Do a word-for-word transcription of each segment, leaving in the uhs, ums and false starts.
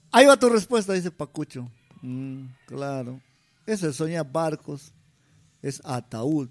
Ahí va tu respuesta, dice Pacucho. Mm, claro. Ese soñar barcos es ataúd,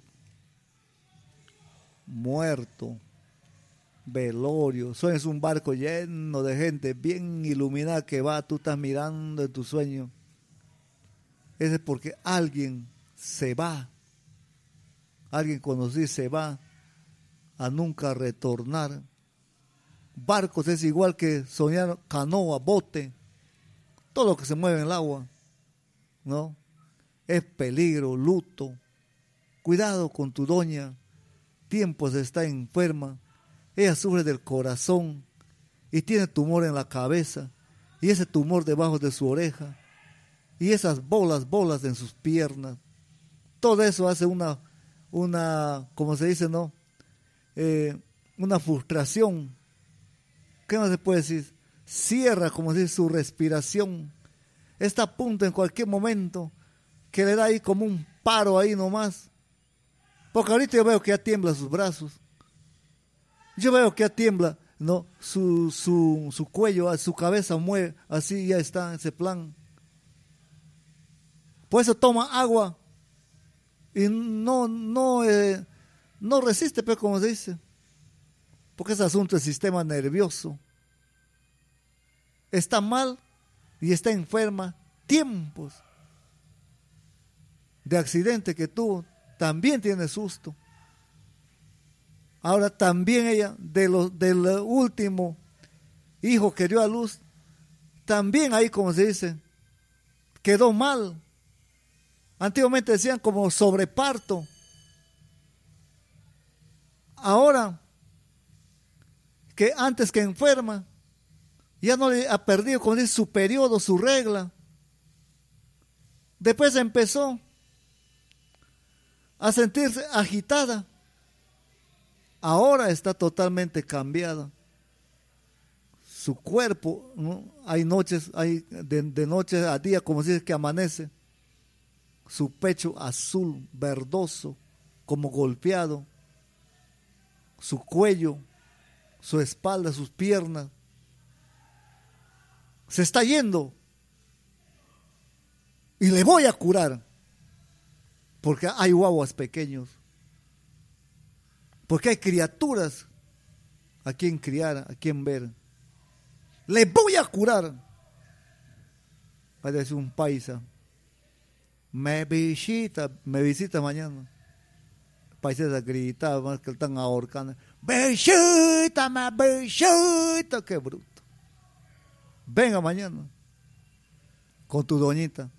muerto, velorio. Sueñas un barco lleno de gente bien iluminada que va, tú estás mirando en tu sueño. Ese es porque alguien se va. Alguien conocido se va a nunca retornar. Barcos es igual que soñar canoa, bote, todo lo que se mueve en el agua, ¿no? Es peligro, luto. Cuidado con tu doña, tiempos está enferma, ella sufre del corazón y tiene tumor en la cabeza y ese tumor debajo de su oreja y esas bolas, bolas en sus piernas. Todo eso hace una, una, como se dice, ¿no? Eh, una frustración. ¿Qué más se puede decir? Cierra, como se dice, su respiración. Está a punto en cualquier momento que le da ahí como un paro ahí nomás. Porque ahorita yo veo que ya tiembla sus brazos. Yo veo que ya tiembla, ¿no? Su, su, su cuello, su cabeza mueve, así ya está en ese plan. Por eso toma agua y no, no, eh, no resiste, pero como se dice. Porque ese asunto del sistema nervioso está mal y está enferma. Tiempos de accidente que tuvo, también tiene susto. Ahora también ella, de lo, del último hijo que dio a luz, también ahí, como se dice, quedó mal. Antiguamente decían como sobreparto. Ahora, que antes que enferma, ya no le ha perdido, como dice, su periodo, su regla. Después empezó a sentirse agitada. Ahora está totalmente cambiada. Su cuerpo, ¿no? Hay noches, hay de, de noche a día, como se dice, que amanece. Su pecho azul, verdoso, como golpeado. Su cuello, su espalda, sus piernas. Se está yendo. Y le voy a curar. Porque hay guaguas pequeños. Porque hay criaturas a quien criar, a quien ver. Le voy a curar. Parece un paisa. Me visita, me visita mañana. Paisas gritaban más que están ahorcando. Visítame, visita, qué bruto. Venga mañana con tu doñita.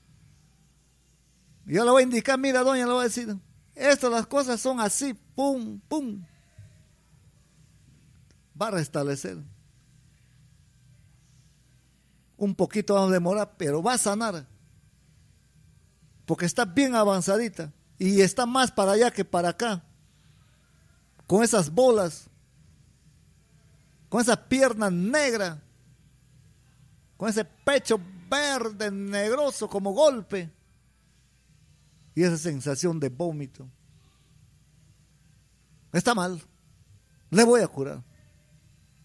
Yo le voy a indicar, mira doña, le voy a decir, estas las cosas son así, pum, pum. Va a restablecer. Un poquito vamos a demorar, pero va a sanar. Porque está bien avanzadita y está más para allá que para acá. Con esas bolas, con esa pierna negra, con ese pecho verde, negroso como golpe. Y esa sensación de vómito. Está mal. Le voy a curar.